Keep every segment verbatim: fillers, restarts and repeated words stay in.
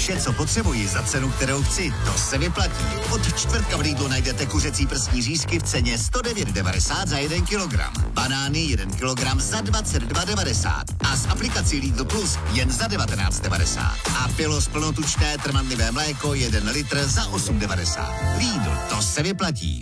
Vše, co potřebuji za cenu, kterou chci, to se vyplatí. Od čtvrtka v Lidlu najdete kuřecí prsní řízky v ceně sto devět devadesát za jeden kilogram. Banány jeden kilogram za dvacet dva devadesát. A s aplikací Lidl Plus jen za devatenáct devadesát. A Pilos plnotučné trvanlivé mléko jeden litr za osm devadesát. Lidl, to se vyplatí.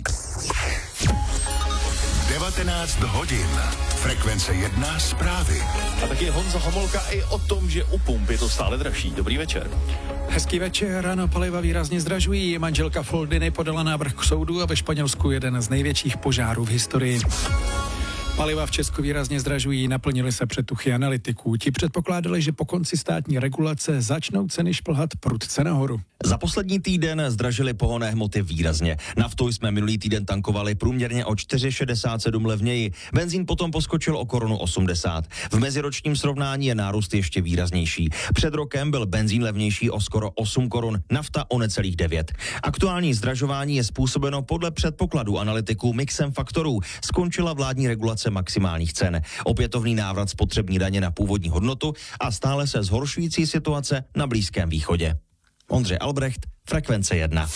devatenáct hodin. Frekvence jedna zprávy. A taky Honza Homolka i o tom, že u pump je to stále dražší. Dobrý večer. Hezký večer, ráno paliva výrazně zdražují. Manželka Foldiny podala návrh k soudu a ve Španělsku jeden z největších požárů v historii. Paliva v Česku výrazně zdražují, naplnily se předtuchy analytiků. Ti předpokládali, že po konci státní regulace začnou ceny šplhat prudce nahoru. Za poslední týden zdražily pohonné hmoty výrazně. Naftu jsme minulý týden tankovali průměrně o čtyři šedesát sedm levněji. Benzín potom poskočil o korunu osmdesát. V meziročním srovnání je nárůst ještě výraznější. Před rokem byl benzín levnější o skoro osm korun, nafta o necelých devět. Aktuální zdražování je způsobeno podle předpokladů analytiků mixem faktorů. Skončila vládní regulace maximálních cen, opětovný návrat spotřební daně na původní hodnotu a stále se zhoršující situace na Blízkém východě. Ondřej Albrecht, Frekvence jedna.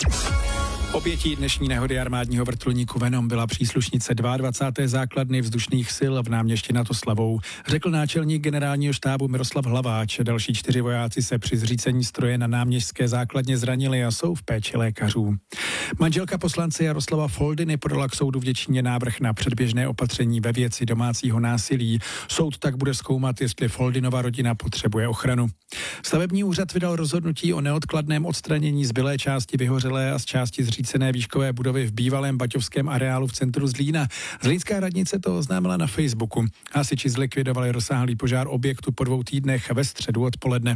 Obětí dnešní nehody armádního vrtulníku Venom byla příslušnice dvacáté druhé základny vzdušných sil v Náměšti nad Oslavou, řekl náčelník generálního štábu Miroslav Hlaváč. Další čtyři vojáci se při zřícení stroje na náměstské základně zranili a jsou v péči lékařů. Manželka poslance Jaroslava Foldiny podala k soudu v Děčíně návrh na předběžné opatření ve věci domácího násilí. Soud tak bude zkoumat, jestli Foldinova rodina potřebuje ochranu. Stavební úřad vydal rozhodnutí o neodkladném odstranění zbylé části vyhořelé a z části zřícené výškové budovy v bývalém baťovském areálu v centru Zlína. Zlínská radnice to oznámila na Facebooku. Hasiči zlikvidovali rozsáhlý požár objektu po dvou týdnech ve středu odpoledne.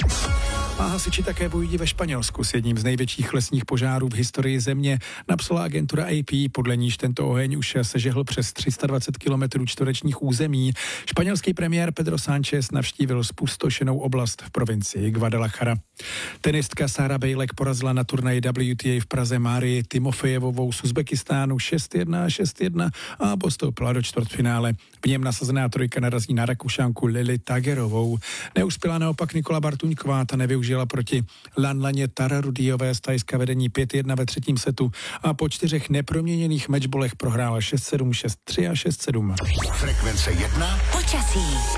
A hasiči také bojují ve Španělsku s jedním z největších lesních požárů v historii země, napsala agentura A P, podle níž tento oheň už sežehl přes tři sta dvacet kilometrů čtverečních území. Španělský premiér Pedro Sánchez navštívil spustošenou oblast v provincii Guadalajara. Tenistka Sara Bejlek porazila na turnaji W T A v Praze Márii Timofejevovou z Uzbekistánu šest jedna a šest jedna a postoupila do čtvrtfinále. V něm nasazená trojka narazí na Rakušanku Lili Tagerovou. Neuspěla naopak Nikola Bartuňková, ta nevyužila proti Lanlaně Tararudiové z Thajska vedení pět jedna ve třetím setu a po čtyřech neproměněných matchbolech prohrála šest sedm, šest tři a šest sedm. Frekvence jedna. Počasí.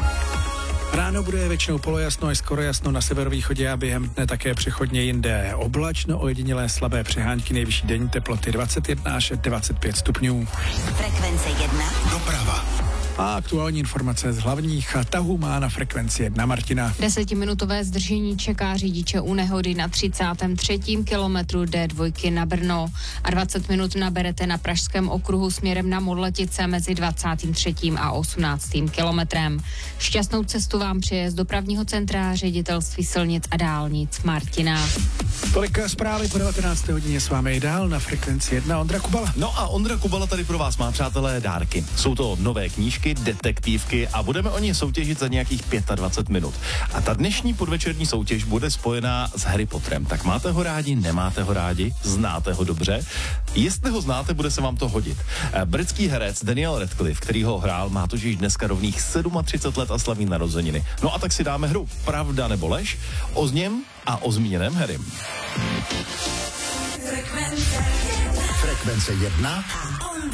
Ráno bude většinou polojasno až skoro jasno na severovýchodě a během dne také přechodně jinde oblačno, ojedinělé slabé přehánky, nejvyšší denní teploty dvacet jedna až dvacet pět stupňů. Frekvence jedna. Doprava. A aktuální informace z hlavních tahů má na Frekvenci jedna Martina. Desetiminutové zdržení čeká řidiče u nehody na třicátém třetím kilometru D dva na Brno a dvacet minut naberete na Pražském okruhu směrem na Modletice mezi dvacátým třetím a osmnáctým kilometrem. Šťastnou cestu vám přeje z dopravního centra Ředitelství silnic a dálnic Martina. Tolik zprávy po devatenácté hodině s vámi dál na Frekvenci jedna Ondra Kubala. No a Ondra Kubala tady pro vás má, přátelé, dárky. Jsou to nové knížky, detektivky a budeme o ně soutěžit za nějakých dvacet pět minut. A ta dnešní podvečerní soutěž bude spojená s Harry Potterem. Tak máte ho rádi, nemáte ho rádi, znáte ho dobře? Jestli ho znáte, bude se vám to hodit. Britský herec Daniel Radcliffe, který ho hrál, má totiž dneska rovných třicet sedm let a slaví narozeniny. No a tak si dáme hru Pravda nebo lež o něm a o zmíněném Harrym. Frekvence jedna.